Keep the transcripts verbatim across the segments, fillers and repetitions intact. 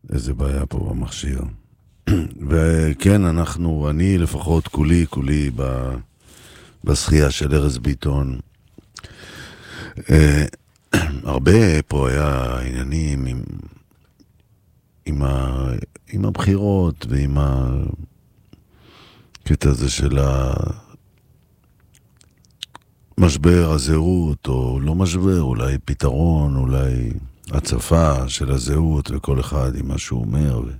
איזה בעיה פה במכשיר. וכן, אנחנו, אני לפחות כולי, כולי ב, בשחייה של ארז ביטון. אה, הרבה פה היה עניינים עם, עם, ה, עם הבחירות ועם הקטע הזה של המשבר, הזהות, או לא משבר, אולי פתרון, אולי הצפה של הזהות, וכל אחד עם מה שהוא אומר. ו...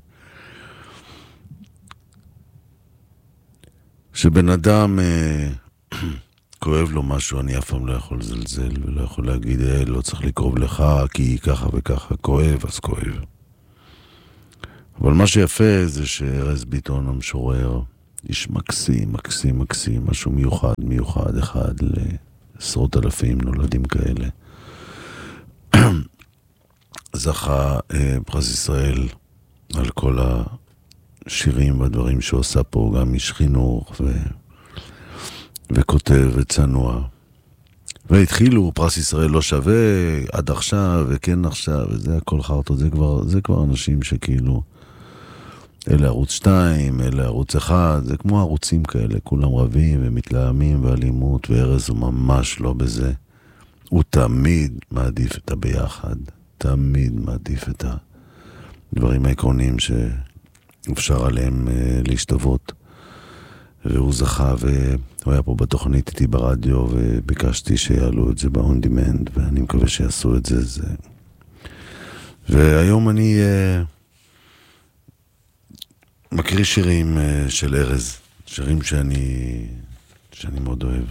שבן אדם אה, כואב לו משהו, אני אף פעם לא יכול לזלזל, ולא יכול להגיד, אה, לא צריך לקרוב לך, כי ככה וככה, כואב, אז כואב. אבל מה שיפה זה שארז ביטון המשורר, איש מקסים, מקסים, מקסים, משהו מיוחד, מיוחד, אחד לעשרות אלפים נולדים כאלה. זכה אה, פרס ישראל על כל השירים והדברים שהוא עושה פה, גם איש חינוך ו... וכותב וצנוע. והתחילו, פרס ישראל לא שווה עד עכשיו וכן עכשיו, וזה הכל חרטות, זה כבר, זה כבר אנשים שכאילו, אלה ערוץ שתיים, אלה ערוץ אחד, זה כמו ערוצים כאלה, כולם רבים ומתלהמים ואלימות, וארז הוא ממש לא בזה. הוא תמיד מעדיף את הביחד, תמיד מעדיף את הדברים העקרוניים שאפשר עליהם להשתוות. והוא זכה, והוא היה פה בתוכנית איתי ברדיו, וביקשתי שיעלו את זה ב-on demand, ואני מקווה שיעשו את זה. זה... והיום אני uh, מקריא שירים uh, של ארז, שירים שאני, שאני מאוד אוהב.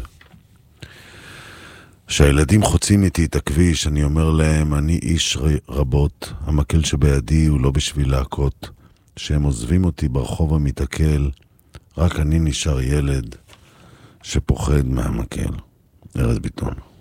שהילדים חוצים איתי את הכביש, אני אומר להם, אני איש רבות, המקל שבידי הוא לא בשביל להכות, שהם עוזבים אותי ברחוב המתעכל, רק אני נשאר ילד שפוחד מהמקל. ארז ביטון.